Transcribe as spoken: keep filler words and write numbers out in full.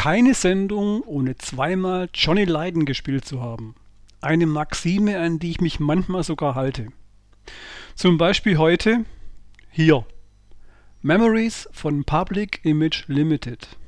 Keine Sendung ohne zweimal Johnny Lydon gespielt zu haben. Eine Maxime, an die ich mich manchmal sogar halte. Zum Beispiel heute hier. Memories von Public Image Limited.